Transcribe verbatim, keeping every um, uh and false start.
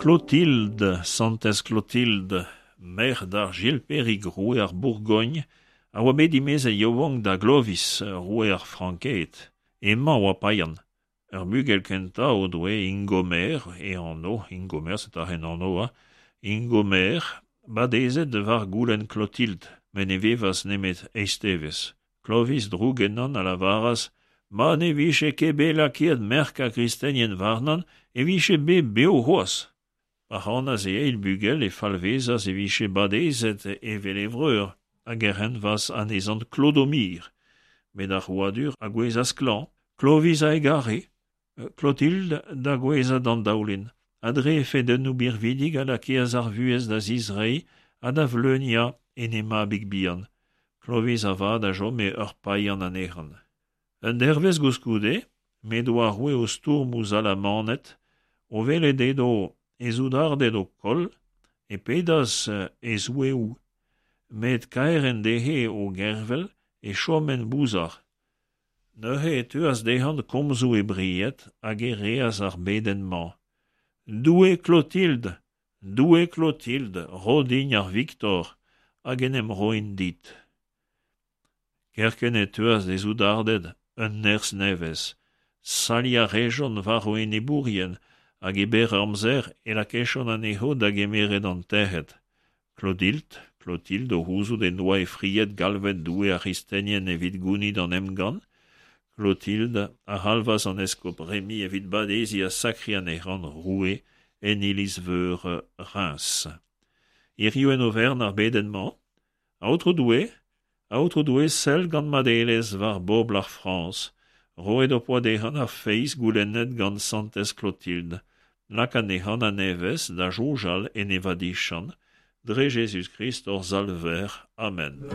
Clotilde, Santes Clotilde, mère d'ar Gilpéric roué ar Bourgogne, a oa bet dimez a yovong da Glovis roué ar Franket, emañ oa paian. Ur bugel kenta o doe Ingomer, e anno, Ingomer, c'est ar en anno, ha, Ingomer, badezet de var goulenn Clotilde, men e vevas nemet eistevez. Clovis drougennan a la varas, ma ne viche ke be lakiet merka kristenien varnan, e viche be beo hoas. Ahanaz e eil bugel e falvezas e viche badezet e velevreur, hag erren vas anezant Clodomir, met ar roadur a gwezas klan, Clovis a egare, Clotilde da gweza dan daoulin, adre e fedenn ober vidig a lakeaz ar vuez da Zizrei a da vleunia en ema big bihan. Clovis a vad a jom e ur paian an erran. Un dervez goskoude, met oa roue o stourm ouz ala manet, o vele dedo ez oudardet o kol, e pedaz ez oueou, met kaeren dehe o gervel e chomen bouzar. Neuhe e tuaz dehant komzou e briet hag e reaz ar bedenman. Doue Clotilde, doue Clotilde, rodin ar Victor, hag enem roin dit. Kerken e tuaz ez oudardet un ners nevez, sali a rejon var o en e bourien, hag e ber amzer e la kechon an eho da gemeret an tehet. Clotilde, Clotilde o houzout en doa e friet galvet doue ar istenien evit gounid an emgan, Clotilde a halvas an eskop remi evit badezi a sakri an erran roue en iliz veur Reims. E rio en overn ar bedenman, a outro doue, a outro doue sel gant madelez var bobl ar Frans, roet o poa dehan ar feiz goulennet gant Santes Clotilde, lak an ehan an nevez da jojal en evadichan, dre Jésus Christ or zalver. Amen.